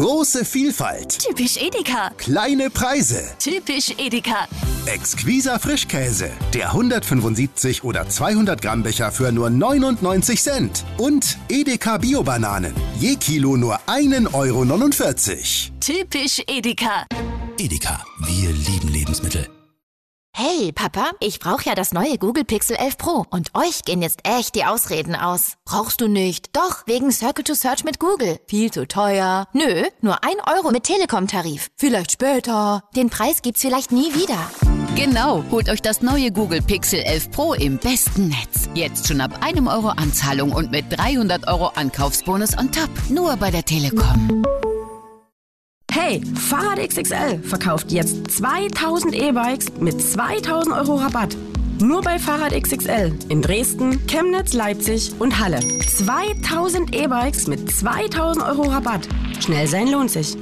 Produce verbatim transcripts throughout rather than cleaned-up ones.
Große Vielfalt. Typisch Edeka. Kleine Preise. Typisch Edeka. Exquiser Frischkäse. Der hundertfünfundsiebzig oder zweihundert Gramm Becher für nur neunundneunzig Cent. Und Edeka Bio-Bananen. Je Kilo nur ein Euro neunundvierzig. Typisch Edeka. Edeka, wir lieben Lebensmittel. Hey, Papa, ich brauche ja das neue Google Pixel elf Pro und euch gehen jetzt echt die Ausreden aus. Brauchst du nicht? Doch, wegen Circle to Search mit Google. Viel zu teuer. Nö, nur ein Euro mit Telekom-Tarif. Vielleicht später. Den Preis gibt's vielleicht nie wieder. Genau, holt euch das neue Google Pixel elf Pro im besten Netz. Jetzt schon ab einem Euro Anzahlung und mit dreihundert Euro Ankaufsbonus on top. Nur bei der Telekom. Hey, Fahrrad X X L verkauft jetzt zweitausend E-Bikes mit zweitausend Euro Rabatt. Nur bei Fahrrad X X L in Dresden, Chemnitz, Leipzig und Halle. zweitausend E-Bikes mit zweitausend Euro Rabatt. Schnell sein lohnt sich.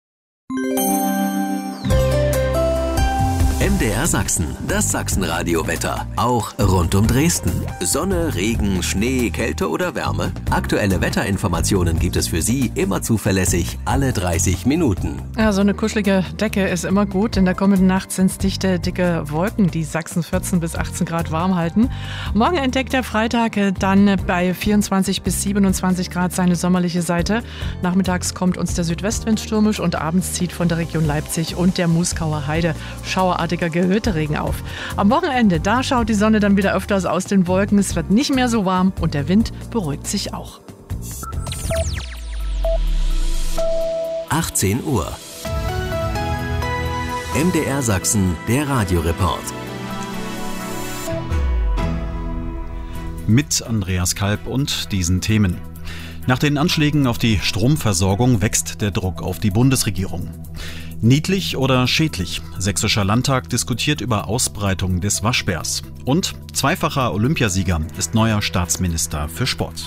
M D R Sachsen, das Sachsenradio-Wetter. Auch rund um Dresden. Sonne, Regen, Schnee, Kälte oder Wärme? Aktuelle Wetterinformationen gibt es für Sie immer zuverlässig alle dreißig Minuten. Ja, so eine kuschelige Decke ist immer gut. In der kommenden Nacht sind es dichte, dicke Wolken, die Sachsen vierzehn bis achtzehn Grad warm halten. Morgen entdeckt der Freitag dann bei vierundzwanzig bis siebenundzwanzig Grad seine sommerliche Seite. Nachmittags kommt uns der Südwestwind stürmisch und abends zieht von der Region Leipzig und der Muskauer Heide schauerartiger Gewitterregen auf. Am Wochenende, da schaut die Sonne dann wieder öfters aus den Wolken. Es wird nicht mehr so warm und der Wind beruhigt sich auch. achtzehn Uhr. M D R Sachsen, der Radioreport. Mit Andreas Kalb und diesen Themen. Nach den Anschlägen auf die Stromversorgung wächst der Druck auf die Bundesregierung. Niedlich oder schädlich? Sächsischer Landtag diskutiert über Ausbreitung des Waschbärs. Und zweifacher Olympiasieger ist neuer Staatsminister für Sport.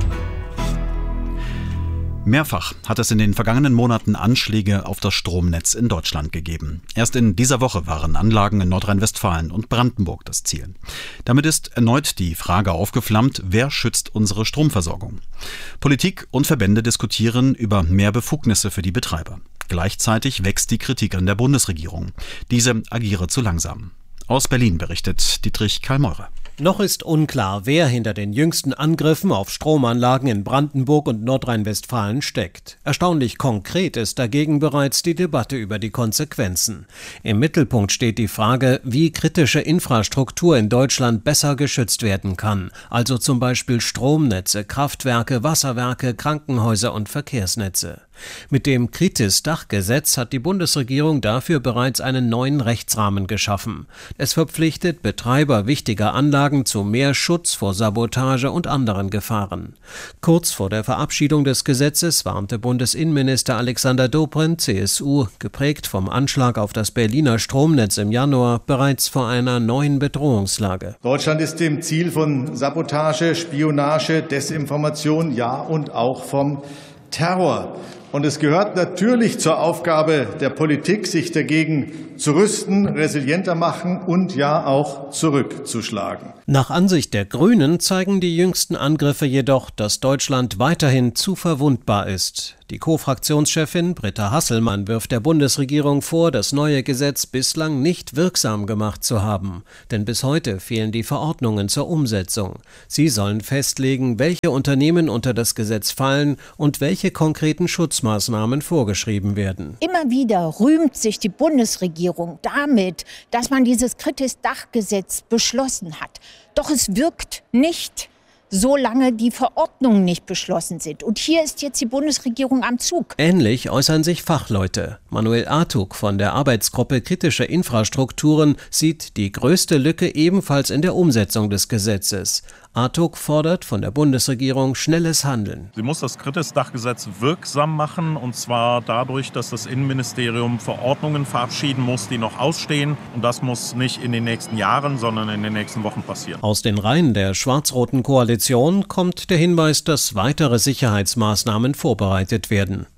Mehrfach hat es in den vergangenen Monaten Anschläge auf das Stromnetz in Deutschland gegeben. Erst in dieser Woche waren Anlagen in Nordrhein-Westfalen und Brandenburg das Ziel. Damit ist erneut die Frage aufgeflammt, wer schützt unsere Stromversorgung? Politik und Verbände diskutieren über mehr Befugnisse für die Betreiber. Gleichzeitig wächst die Kritik an der Bundesregierung. Diese agiere zu langsam. Aus Berlin berichtet Dietrich Karl-Meurer. Noch ist unklar, wer hinter den jüngsten Angriffen auf Stromanlagen in Brandenburg und Nordrhein-Westfalen steckt. Erstaunlich konkret ist dagegen bereits die Debatte über die Konsequenzen. Im Mittelpunkt steht die Frage, wie kritische Infrastruktur in Deutschland besser geschützt werden kann. Also zum Beispiel Stromnetze, Kraftwerke, Wasserwerke, Krankenhäuser und Verkehrsnetze. Mit dem Kritis-Dachgesetz hat die Bundesregierung dafür bereits einen neuen Rechtsrahmen geschaffen. Es verpflichtet Betreiber wichtiger Anlagen zu mehr Schutz vor Sabotage und anderen Gefahren. Kurz vor der Verabschiedung des Gesetzes warnte Bundesinnenminister Alexander Dobrindt, C S U, geprägt vom Anschlag auf das Berliner Stromnetz im Januar, bereits vor einer neuen Bedrohungslage. Deutschland ist dem Ziel von Sabotage, Spionage, Desinformation, ja und auch vom Terror. Und es gehört natürlich zur Aufgabe der Politik, sich dagegen zu rüsten, resilienter machen und ja auch zurückzuschlagen. Nach Ansicht der Grünen zeigen die jüngsten Angriffe jedoch, dass Deutschland weiterhin zu verwundbar ist. Die Co-Fraktionschefin Britta Hasselmann wirft der Bundesregierung vor, das neue Gesetz bislang nicht wirksam gemacht zu haben. Denn bis heute fehlen die Verordnungen zur Umsetzung. Sie sollen festlegen, welche Unternehmen unter das Gesetz fallen und welche konkreten Schutzmaßnahmen vorgeschrieben werden. Immer wieder rühmt sich die Bundesregierung damit, dass man dieses Kritis-Dachgesetz beschlossen hat. Doch es wirkt nicht, solange die Verordnungen nicht beschlossen sind. Und hier ist jetzt die Bundesregierung am Zug. Ähnlich äußern sich Fachleute. Manuel Artuk von der Arbeitsgruppe Kritische Infrastrukturen sieht die größte Lücke ebenfalls in der Umsetzung des Gesetzes. Artuk fordert von der Bundesregierung schnelles Handeln. Sie muss das Kritis-Dachgesetz wirksam machen, und zwar dadurch, dass das Innenministerium Verordnungen verabschieden muss, die noch ausstehen. Und das muss nicht in den nächsten Jahren, sondern in den nächsten Wochen passieren. Aus den Reihen der schwarz-roten Koalition kommt der Hinweis, dass weitere Sicherheitsmaßnahmen vorbereitet werden.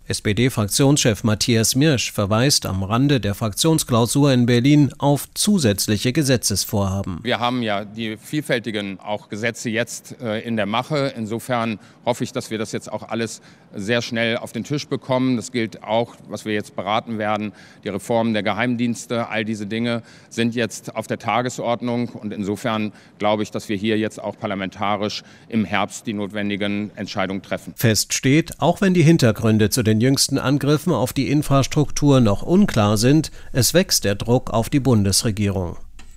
S P D-Fraktionschef Matthias Mirsch verweist am Rande der Fraktionsklausur in Berlin auf zusätzliche Gesetzesvorhaben. Wir haben ja die vielfältigen auch Gesetze jetzt äh, in der Mache. Insofern hoffe ich, dass wir das jetzt auch alles sehr schnell auf den Tisch bekommen. Das gilt auch, was wir jetzt beraten werden. Die Reform der Geheimdienste, all diese Dinge sind jetzt auf der Tagesordnung. Und insofern glaube ich, dass wir hier jetzt auch parlamentarisch im Herbst die notwendigen Entscheidungen treffen. Fest steht, auch wenn die Hintergründe zu den jüngsten Angriffen auf die Infrastruktur noch unklar sind, es wächst der Druck auf die Bundesregierung.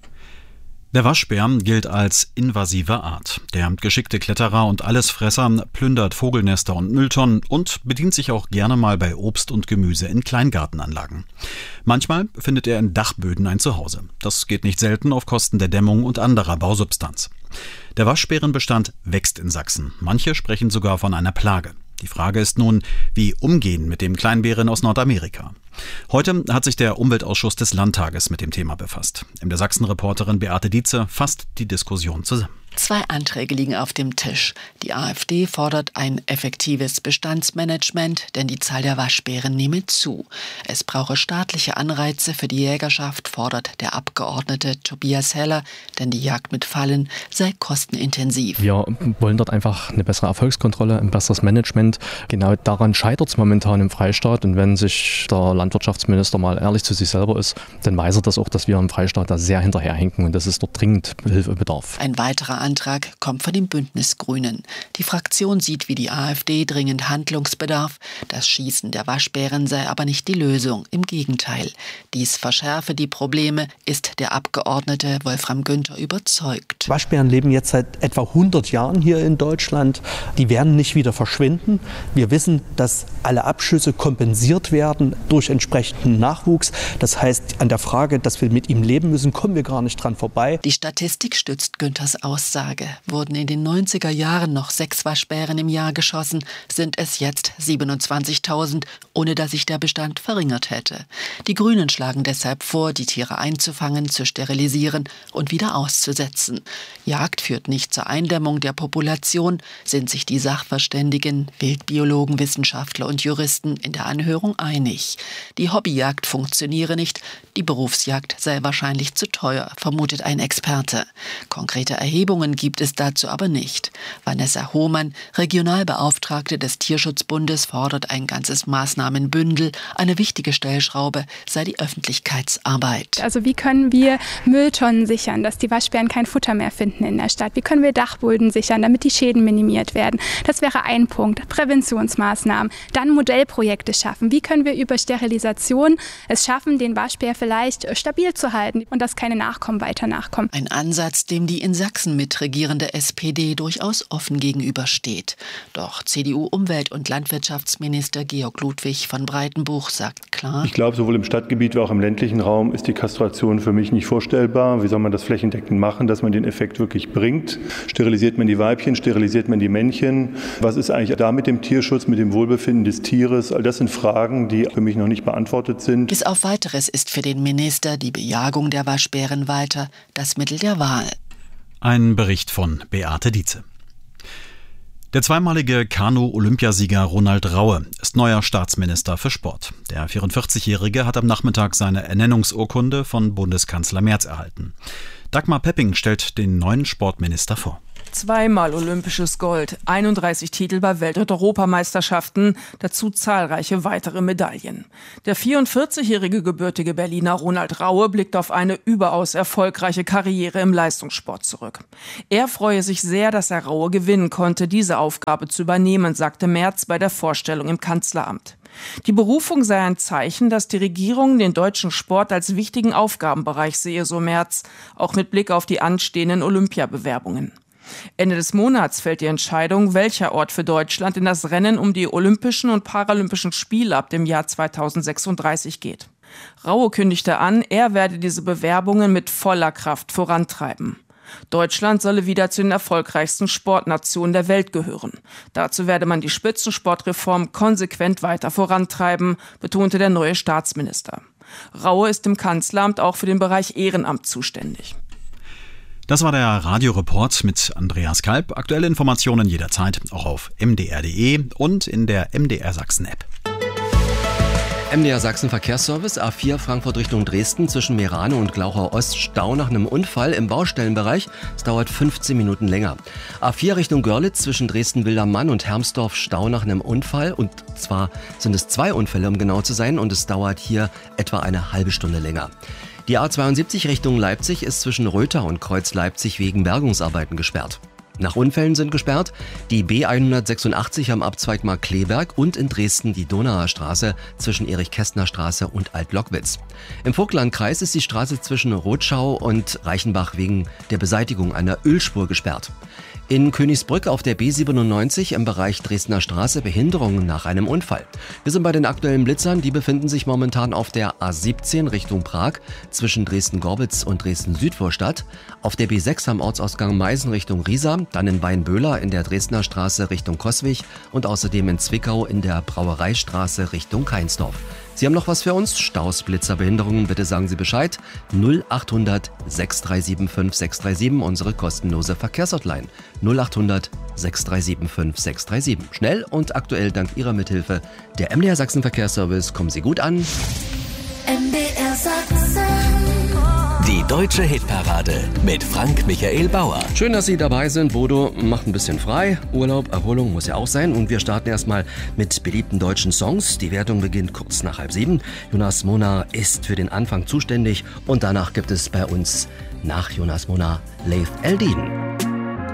Der Waschbär gilt als invasive Art. Der geschickte Kletterer und Allesfresser plündert Vogelnester und Mülltonnen und bedient sich auch gerne mal bei Obst und Gemüse in Kleingartenanlagen. Manchmal findet er in Dachböden ein Zuhause. Das geht nicht selten auf Kosten der Dämmung und anderer Bausubstanz. Der Waschbärenbestand wächst in Sachsen. Manche sprechen sogar von einer Plage. Die Frage ist nun, wie umgehen mit dem Kleinbären aus Nordamerika. Heute hat sich der Umweltausschuss des Landtages mit dem Thema befasst. M D R Sachsen-Reporterin Beate Dietze fasst die Diskussion zusammen. Zwei Anträge liegen auf dem Tisch. Die AfD fordert ein effektives Bestandsmanagement, denn die Zahl der Waschbären nehme zu. Es brauche staatliche Anreize für die Jägerschaft, fordert der Abgeordnete Tobias Heller, denn die Jagd mit Fallen sei kostenintensiv. Wir wollen dort einfach eine bessere Erfolgskontrolle, ein besseres Management. Genau daran scheitert es momentan im Freistaat. Und wenn sich der Landwirtschaftsminister mal ehrlich zu sich selber ist, dann weiß er das auch, dass wir im Freistaat da sehr hinterherhinken und dass es dort dringend Hilfe bedarf. Ein weiterer Antrag kommt von den Bündnisgrünen. Die Fraktion sieht wie die AfD dringend Handlungsbedarf. Das Schießen der Waschbären sei aber nicht die Lösung. Im Gegenteil. Dies verschärfe die Probleme, ist der Abgeordnete Wolfram Günther überzeugt. Waschbären leben jetzt seit etwa hundert Jahren hier in Deutschland. Die werden nicht wieder verschwinden. Wir wissen, dass alle Abschüsse kompensiert werden durch entsprechenden Nachwuchs. Das heißt, an der Frage, dass wir mit ihm leben müssen, kommen wir gar nicht dran vorbei. Die Statistik stützt Günthers Aussage. Wurden in den neunziger Jahren noch sechs Waschbären im Jahr geschossen, sind es jetzt siebenundzwanzigtausend, ohne dass sich der Bestand verringert hätte. Die Grünen schlagen deshalb vor, die Tiere einzufangen, zu sterilisieren und wieder auszusetzen. Jagd führt nicht zur Eindämmung der Population, sind sich die Sachverständigen, Wildbiologen, Wissenschaftler und Juristen in der Anhörung einig. Die Hobbyjagd funktioniere nicht, die Berufsjagd sei wahrscheinlich zu teuer, vermutet ein Experte. Konkrete Erhebungen gibt es dazu aber nicht. Vanessa Hohmann, Regionalbeauftragte des Tierschutzbundes, fordert ein ganzes Maßnahmenbündel. Eine wichtige Stellschraube sei die Öffentlichkeitsarbeit. Also wie können wir Mülltonnen sichern, dass die Waschbären kein Futter mehr finden in der Stadt? Wie können wir Dachböden sichern, damit die Schäden minimiert werden? Das wäre ein Punkt. Präventionsmaßnahmen. Dann Modellprojekte schaffen. Wie können wir über Sterilisation es schaffen, den Waschbär vielleicht stabil zu halten und dass keine Nachkommen weiter nachkommen? Ein Ansatz, dem die in Sachsen mitregierende S P D durchaus offen gegenübersteht. Doch C D U-Umwelt- und Landwirtschaftsminister Georg Ludwig von Breitenbuch sagt klar: Ich glaube, sowohl im Stadtgebiet wie auch im ländlichen Raum ist die Kastration für mich nicht vorstellbar. Wie soll man das flächendeckend machen, dass man den Effekt wirklich bringt? Sterilisiert man die Weibchen, sterilisiert man die Männchen? Was ist eigentlich da mit dem Tierschutz, mit dem Wohlbefinden des Tieres? All das sind Fragen, die für mich noch nicht beantwortet sind. Bis auf Weiteres ist für den Minister die Bejagung der Waschbären weiter das Mittel der Wahl. Ein Bericht von Beate Dietze. Der zweimalige Kanu-Olympiasieger Ronald Raue ist neuer Staatsminister für Sport. Der vierundvierzigjährige hat am Nachmittag seine Ernennungsurkunde von Bundeskanzler Merz erhalten. Dagmar Pepping stellt den neuen Sportminister vor. Zweimal olympisches Gold, einunddreißig Titel bei Welt- und Europameisterschaften, dazu zahlreiche weitere Medaillen. Der vierundvierzigjährige gebürtige Berliner Ronald Raue blickt auf eine überaus erfolgreiche Karriere im Leistungssport zurück. Er freue sich sehr, dass er Raue gewinnen konnte, diese Aufgabe zu übernehmen, sagte Merz bei der Vorstellung im Kanzleramt. Die Berufung sei ein Zeichen, dass die Regierung den deutschen Sport als wichtigen Aufgabenbereich sehe, so Merz, auch mit Blick auf die anstehenden Olympiabewerbungen. Ende des Monats fällt die Entscheidung, welcher Ort für Deutschland in das Rennen um die Olympischen und Paralympischen Spiele ab dem Jahr zweitausendsechsunddreißig geht. Raue kündigte an, er werde diese Bewerbungen mit voller Kraft vorantreiben. Deutschland solle wieder zu den erfolgreichsten Sportnationen der Welt gehören. Dazu werde man die Spitzensportreform konsequent weiter vorantreiben, betonte der neue Staatsminister. Raue ist im Kanzleramt auch für den Bereich Ehrenamt zuständig. Das war der Radioreport mit Andreas Kalb. Aktuelle Informationen jederzeit auch auf m d r punkt d e und in der M D R Sachsen App. M D R Sachsen Verkehrsservice, A vier Frankfurt Richtung Dresden zwischen Meerane und Glauchau Ost, Stau nach einem Unfall im Baustellenbereich. Es dauert fünfzehn Minuten länger. A vier Richtung Görlitz zwischen Dresden-Wildermann und Hermsdorf, Stau nach einem Unfall. Und zwar sind es zwei Unfälle, um genau zu sein, und es dauert hier etwa eine halbe Stunde länger. Die A zweiundsiebzig Richtung Leipzig ist zwischen Rötha und Kreuz Leipzig wegen Bergungsarbeiten gesperrt. Nach Unfällen sind gesperrt die B hundertsechsundachtzig am Abzweig Markkleeberg und in Dresden die Donauer Straße zwischen Erich-Kästner-Straße und Alt-Lockwitz. Im Vogtlandkreis ist die Straße zwischen Rotschau und Reichenbach wegen der Beseitigung einer Ölspur gesperrt. In Königsbrück auf der B siebenundneunzig im Bereich Dresdner Straße Behinderungen nach einem Unfall. Wir sind bei den aktuellen Blitzern, die befinden sich momentan auf der A siebzehn Richtung Prag zwischen Dresden-Gorbitz und Dresden-Südvorstadt, auf der B sechs am Ortsausgang Meißen Richtung Riesa, dann in Weinböhler in der Dresdner Straße Richtung Coswig und außerdem in Zwickau in der Brauereistraße Richtung Keinsdorf. Sie haben noch was für uns? Staus, Blitzer, Behinderungen, bitte sagen Sie Bescheid. null achthundert sechs drei sieben fünf sechs drei sieben, unsere kostenlose Verkehrshotline. null achthundert sechs drei sieben fünf sechs drei sieben. Schnell und aktuell dank Ihrer Mithilfe. Der M D R Sachsen Verkehrsservice, kommen Sie gut an. M D R Sachsen. Die deutsche Hitparade mit Frank Michael Bauer. Schön, dass Sie dabei sind. Bodo macht ein bisschen frei. Urlaub, Erholung muss ja auch sein. Und wir starten erstmal mit beliebten deutschen Songs. Die Wertung beginnt kurz nach halb sieben. Jonas Mona ist für den Anfang zuständig. Und danach gibt es bei uns nach Jonas Mona Leif Eldin.